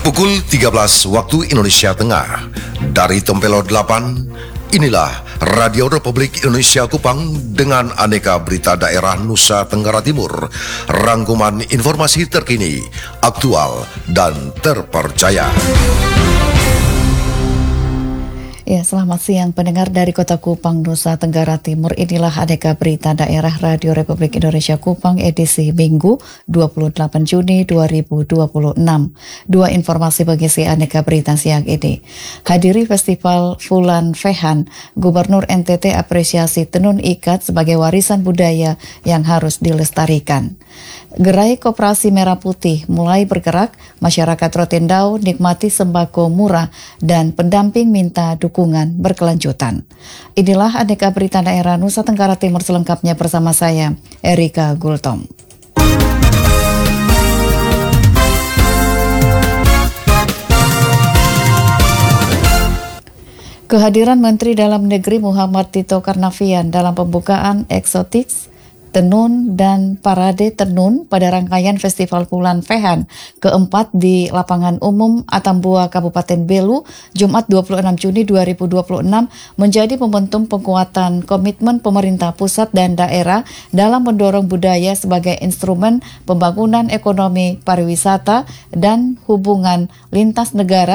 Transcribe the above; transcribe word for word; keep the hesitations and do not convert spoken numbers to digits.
Pukul tiga belas waktu Indonesia Tengah. Dari Tempelo delapan, inilah Radio Republik Indonesia Kupang dengan aneka berita daerah Nusa Tenggara Timur. Rangkuman informasi terkini, aktual, dan terpercaya. Ya, selamat siang pendengar dari Kota Kupang, Nusa Tenggara Timur. Inilah aneka berita daerah Radio Republik Indonesia Kupang edisi Minggu dua puluh delapan Juni dua ribu dua puluh enam. Dua informasi pengisi aneka berita siang ini. Hadiri Festival Fulan Fehan, Gubernur N T T apresiasi tenun ikat sebagai warisan budaya yang harus dilestarikan. Gerai Koperasi Merah Putih mulai bergerak, masyarakat Rotendao nikmati sembako murah dan pendamping minta dukungan berkelanjutan. Inilah aneka berita daerah Nusa Tenggara Timur selengkapnya bersama saya, Erika Gultom. Kehadiran Menteri Dalam Negeri Muhammad Tito Karnavian dalam pembukaan Exotics Tenun dan Parade Tenun pada rangkaian Festival Fulan Fehan keempat di Lapangan Umum Atambua Kabupaten Belu, Jumat dua puluh enam Juni dua ribu dua puluh enam menjadi momentum penguatan komitmen pemerintah pusat dan daerah dalam mendorong budaya sebagai instrumen pembangunan ekonomi pariwisata dan hubungan lintas negara